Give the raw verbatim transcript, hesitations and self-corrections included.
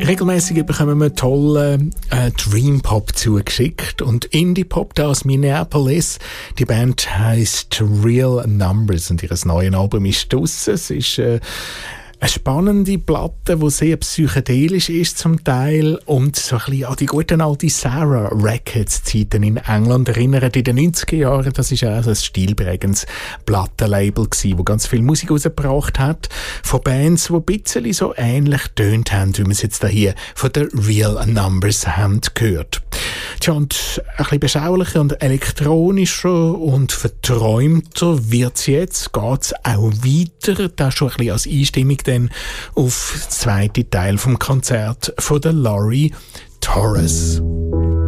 Regelmäßig bekommen wir tollen äh, Dream Pop zugeschickt und Indie Pop da aus Minneapolis. Die Band heisst Real Numbers und ihr neues Album ist draussen. Es ist äh, eine spannende Platte, die sehr psychedelisch ist zum Teil und so ein bisschen an die guten alten Sarah Records Zeiten in England erinnert. In den neunziger Jahren, das ist auch so ein stilprägendes Plattenlabel gewesen, das ganz viel Musik rausgebracht hat, von Bands, die ein bisschen so ähnlich tönt haben, wie wir es jetzt hier von den Real Numbers haben gehört. Tja, und ein bisschen beschaulicher und elektronischer und verträumter wird's jetzt, geht's auch weiter, das schon ein bisschen als Einstimmung dann auf den zweiten Teil vom Konzert von der Laurie Torres.